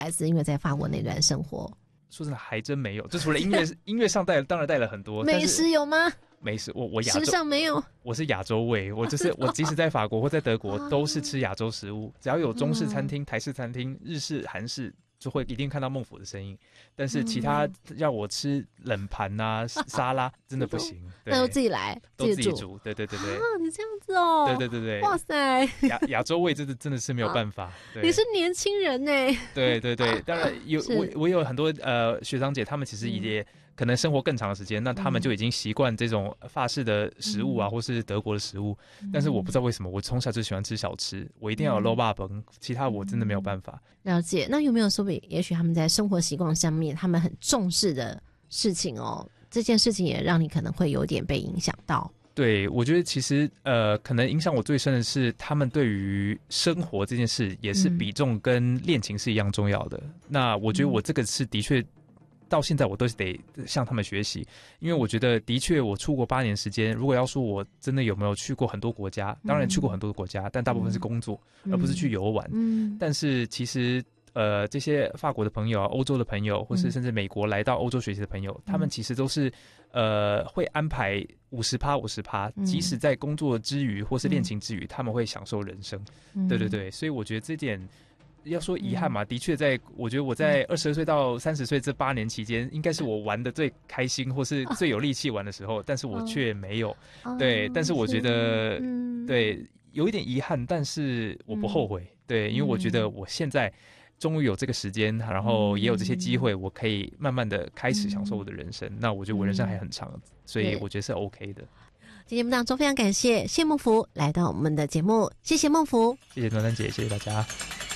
还是因为在法国那段生活？ 说真的还真没有，就除了音乐上当然带了很多。 美食有吗？ 美食我亚洲时尚没有， 我是亚洲胃，我即使在法国或在德国都是吃亚洲食物，只要有中式餐厅、台式餐厅、日式、韩式，就会一定看到孟府的身影。但是其他要我吃冷盘啊、沙拉，真的不行。 那就自己来， 都自己煮。对啊， 你这样子哦。 对， 哇塞， 亚洲味真的是没有办法。 你是年轻人呢。 对，当然我有很多学长姐，他们其实也可能生活更长的时间，那他们就已经习惯这种法式的食物啊，或是德国的食物。但是我不知道为什么，我从小就喜欢吃小吃，我一定要有肉霸崩，其他我真的没有办法。 了解。那有没有说也许他们在生活习惯上面，他们很重视的事情哦？这件事情也让你可能会有点被影响到。 对，我觉得其实可能影响我最深的是，他们对于生活这件事也是比重跟恋情是一样重要的。那我觉得我这个是的确。到现在我都是得向他们学习，因为我觉得的确我出国8年时间，如果要说我真的有没有去过很多国家，当然去过很多国家，但大部分是工作，而不是去游玩。但是其实这些法国的朋友、欧洲的朋友，或是甚至美国来到欧洲学习的朋友，他们其实都是会安排50%，即使在工作之余或是恋情之余，他们会享受人生。对，所以我觉得这点。要说遗憾嘛，的确我觉得我在22岁到30岁这8年期间，应该是我玩的最开心或是最有力气玩的时候，但是我却没有。对，但是我觉得对有一点遗憾，但是我不后悔。对，因为我觉得我现在终于有这个时间，然后也有这些机会，我可以慢慢的开始享受我的人生。那我觉得我人生还很长，所以我觉得是 OK 的。 今天节目当中非常感谢孟福来到我们的节目，谢谢孟福， 谢谢端端姐，谢谢大家。